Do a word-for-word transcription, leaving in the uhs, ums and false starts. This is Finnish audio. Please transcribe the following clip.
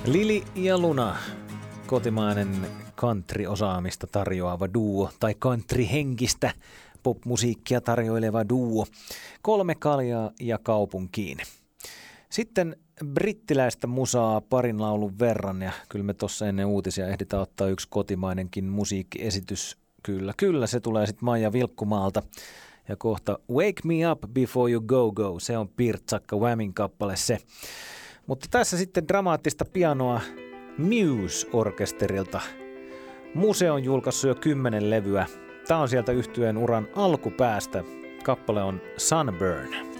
Lili ja Luna, kotimainen country-osaamista tarjoava duo tai country-henkistä popmusiikkia tarjoileva duo. Kolme kaljaa ja kaupunkiin. Sitten brittiläistä musaa parin laulun verran ja kyllä me tuossa ennen uutisia ehditään ottaa yksi kotimainenkin musiikkiesitys. Kyllä, kyllä, se tulee sitten Maija Vilkkumaalta. Ja kohta Wake Me Up Before You Go Go, se on Pirtsakka Whamin kappale se. Mutta tässä sitten dramaattista pianoa Muse-orkesterilta. Muse on julkaissut jo kymmenen levyä. Tämä on sieltä yhtyeen uran alkupäästä. Kappale on Sunburn.